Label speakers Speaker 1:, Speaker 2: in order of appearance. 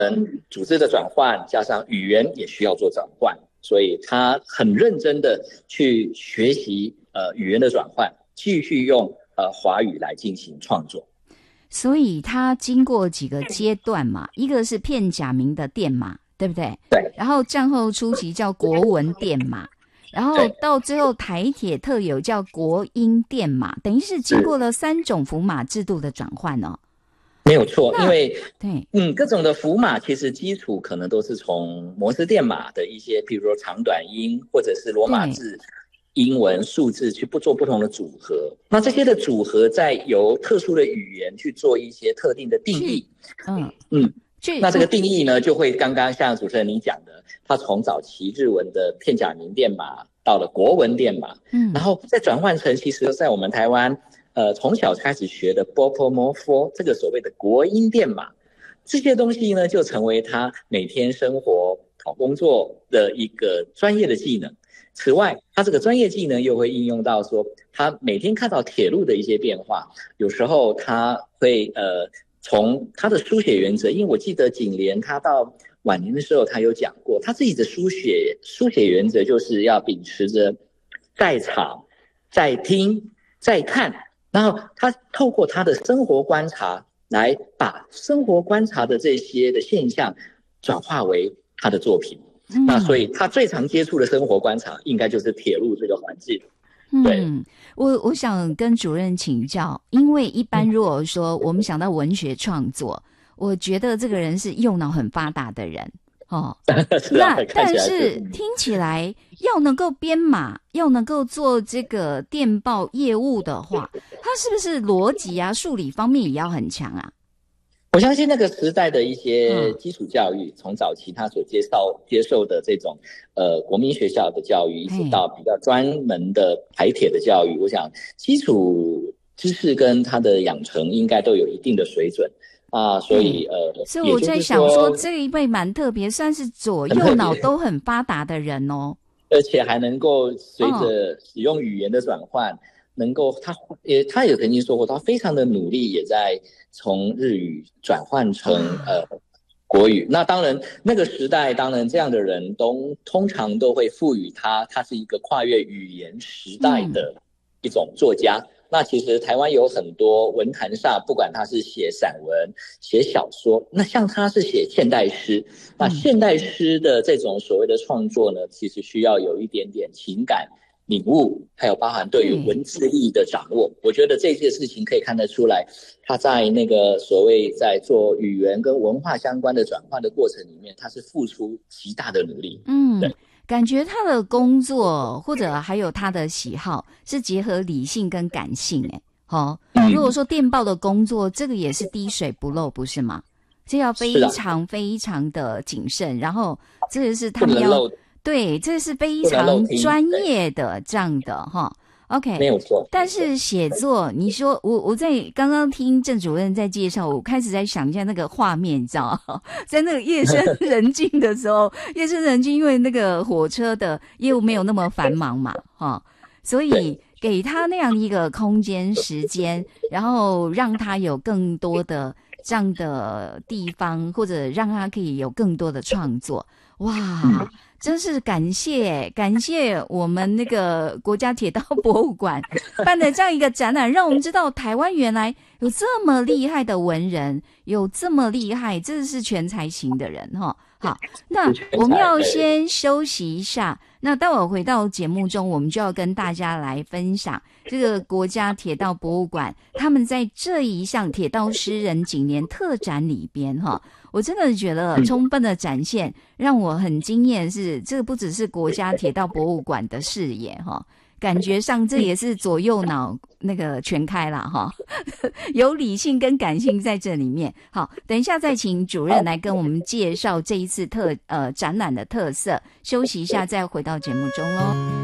Speaker 1: 组织的转换，加上语言也需要做转换，所以他很认真的去学习语言的转换，继续用华语来进行创作。
Speaker 2: 所以他经过几个阶段嘛，一个是片假名的电码，对不对？
Speaker 1: 对。
Speaker 2: 然后战后初期叫国文电码，然后到最后台铁特有叫国音电码，等于是经过了3种符码制度的转换哦。
Speaker 1: 没有错，因为
Speaker 2: 对，
Speaker 1: 各种的符码其实基础可能都是从摩斯电码的一些，譬如说长短音或者是罗马字、英文、数字去做不同的组合。那这些的组合再由特殊的语言去做一些特定的定义。那这个定义呢，就会刚刚像主持人你讲的，它从早期日文的片假名电码到了国文电码，然后再转换成其实在我们台湾从小开始学的 bopomofo 这个所谓的国音电码，这些东西呢就成为他每天生活找工作的一个专业的技能。此外，他这个专业技能又会应用到说，他每天看到铁路的一些变化，有时候他会从他的书写原则，因为我记得景莲他到晚年的时候，他有讲过他自己的书写原则，就是要秉持着在场、在听、在看。然后他透过他的生活观察来把生活观察的这些的现象转化为他的作品。那所以他最常接触的生活观察应该就是铁路这个环境。对，
Speaker 2: 我想跟主任请教，因为一般如果说我们想到文学创作，我觉得这个人是右脑很发达的人哦。那但是听起来要能够编码，要能够做这个电报业务的话，他是不是逻辑啊、数理方面也要很强啊？
Speaker 1: 我相信那个时代的一些基础教育，从早期他所接受的这种国民学校的教育，一直到比较专门的台铁的教育，我想基础知识跟他的养成应该都有一定的水准啊，所以
Speaker 2: 所以我在想说这一辈蛮特别，算是左右脑都很发达的人哦，
Speaker 1: 而且还能够随着使用语言的转换。能够他也曾经说过，他非常的努力，也在从日语转换成国语。那当然，那个时代当然这样的人通常都会赋予他是一个跨越语言时代的一种作家。那其实台湾有很多文坛上，不管他是写散文、写小说，那像他是写现代诗。那现代诗的这种所谓的创作呢，其实需要有一点点情感领悟，还有包含对于文字力的掌握。我觉得这些事情可以看得出来，他在那个所谓在做语言跟文化相关的转换的过程里面，他是付出极大的努力。对，
Speaker 2: 感觉他的工作或者还有他的喜好是结合理性跟感性如果说电报的工作，这个也是滴水不漏，不是吗？这要非常非常的谨慎，然后这个是他们要对，这是非常专业的这样的OK，
Speaker 1: 没有错。
Speaker 2: 但是写作，你说我在刚刚听郑主任在介绍，我开始在想一下那个画面，你知道吗？在那个夜深人静的时候，夜深人静，因为那个火车的业务没有那么繁忙嘛，所以给他那样一个空间、时间，然后让他有更多的这样的地方，或者让他可以有更多的创作，哇！真是感谢我们那个国家铁道博物馆办的这样一个展览，让我们知道台湾原来有这么厉害的文人，有这么厉害，这是全才型的人好，那我们要先休息一下，那待会回到节目中，我们就要跟大家来分享这个国家铁道博物馆他们在这一项铁道诗人景年特展里边我真的觉得充分的展现，让我很惊艳是这个不只是国家铁道博物馆的视野感觉上这也是左右脑那个全开啦有理性跟感性在这里面。好，等一下再请主任来跟我们介绍这一次展览的特色，休息一下再回到节目中咯。